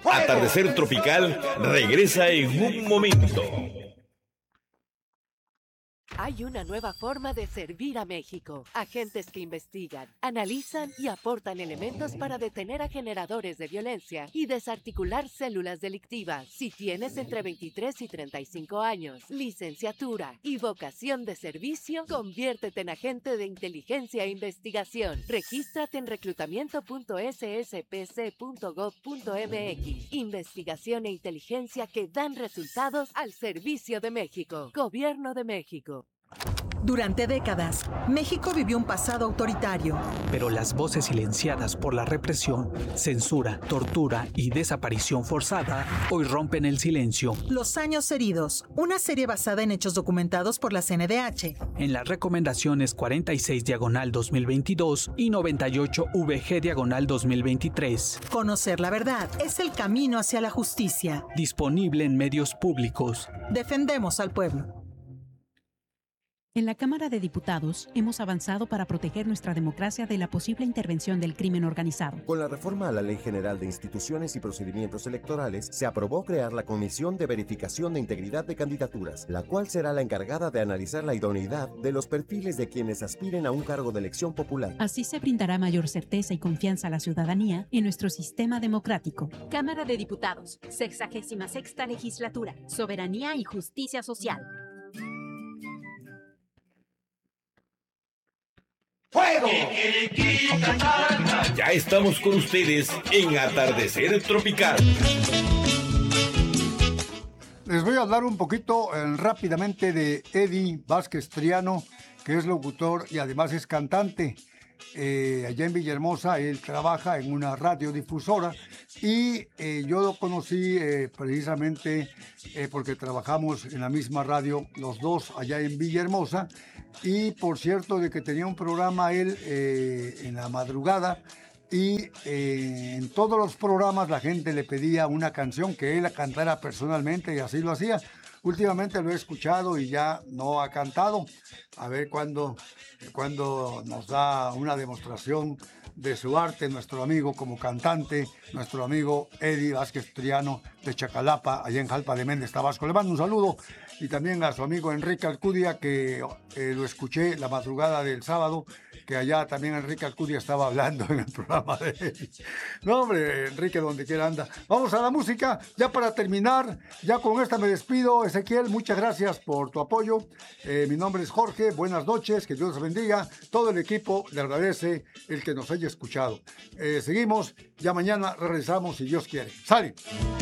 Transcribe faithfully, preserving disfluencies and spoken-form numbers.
Atardecer Tropical regresa en un momento. Hay una nueva forma de servir a México. Agentes que investigan, analizan y aportan elementos para detener a generadores de violencia y desarticular células delictivas. Si tienes entre veintitrés y treinta y cinco años, licenciatura y vocación de servicio, conviértete en agente de inteligencia e investigación. Regístrate en reclutamiento punto s s p c punto gov punto m x. Investigación e inteligencia que dan resultados al servicio de México. Gobierno de México. Durante décadas, México vivió un pasado autoritario. Pero las voces silenciadas por la represión, censura, tortura y desaparición forzada hoy rompen el silencio. Los años heridos, una serie basada en hechos documentados por la C N D H. En las recomendaciones cuarenta y seis diagonal dos mil veintidós y noventa y ocho V G diagonal dos mil veintitrés. Conocer la verdad es el camino hacia la justicia. Disponible en medios públicos. Defendemos al pueblo. En la Cámara de Diputados hemos avanzado para proteger nuestra democracia de la posible intervención del crimen organizado. Con la reforma a la Ley General de Instituciones y Procedimientos Electorales, se aprobó crear la Comisión de Verificación de Integridad de Candidaturas, la cual será la encargada de analizar la idoneidad de los perfiles de quienes aspiren a un cargo de elección popular. Así se brindará mayor certeza y confianza a la ciudadanía en nuestro sistema democrático. Cámara de Diputados, sexagésima sexta legislatura, soberanía y justicia social. ¡Fuego! Ya estamos con ustedes en Atardecer Tropical. Les voy a hablar un poquito eh, rápidamente de Eddie Vázquez Triano, que es locutor y además es cantante. Eh, allá en Villahermosa, él trabaja en una radiodifusora y eh, yo lo conocí eh, precisamente eh, porque trabajamos en la misma radio los dos allá en Villahermosa. Y por cierto de que tenía un programa él eh, en la madrugada y eh, en todos los programas la gente le pedía una canción que él cantara personalmente y así lo hacía. Últimamente lo he escuchado y ya no ha cantado. A ver cuándo, cuándo nos da una demostración de su arte, nuestro amigo como cantante, nuestro amigo Eddie Vázquez Triano de Chacalapa, allá en Jalpa de Méndez, Tabasco. Le mando un saludo y también a su amigo Enrique Alcudia, que eh, lo escuché la madrugada del sábado, que allá también Enrique Alcudia estaba hablando en el programa de él. No, hombre, Enrique, donde quiera anda. Vamos a la música, ya para terminar, ya con esta me despido. Ezequiel, muchas gracias por tu apoyo. Eh, mi nombre es Jorge, buenas noches, que Dios los bendiga. Todo el equipo le agradece el que nos haya escuchado. Eh, seguimos, ya mañana regresamos si Dios quiere. ¡Sale!